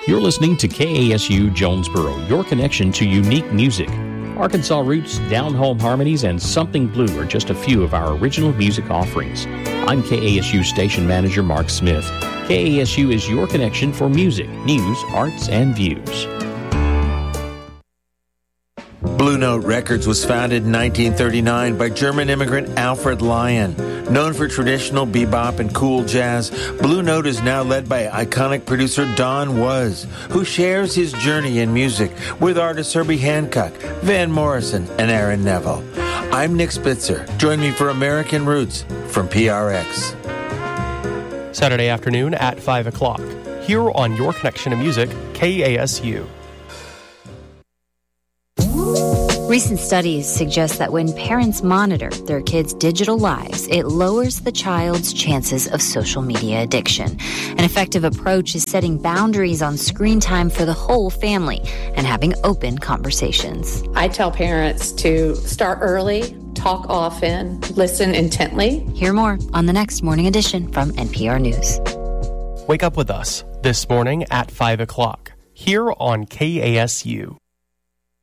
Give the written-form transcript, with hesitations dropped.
You're listening to KASU Jonesboro, your connection to unique music. Arkansas Roots, Down Home Harmonies, and Something Blue are just a few of our original music offerings. I'm KASU Station Manager Mark Smith. KASU is your connection for music, news, arts, and views. Blue Note Records was founded in 1939 by German immigrant Alfred Lion. Known for traditional bebop and cool jazz, Blue Note is now led by iconic producer Don Was, who shares his journey in music with artists Herbie Hancock, Van Morrison, and Aaron Neville. I'm Nick Spitzer. Join me for American Roots from PRX. Saturday afternoon at 5 o'clock, here on Your Connection to Music, KASU. Recent studies suggest that when parents monitor their kids' digital lives, it lowers the child's chances of social media addiction. An effective approach is setting boundaries on screen time for the whole family and having open conversations. I tell parents to start early, talk often, listen intently. Hear more on the next Morning Edition from NPR News. Wake up with us this morning at 5 o'clock, here on KASU.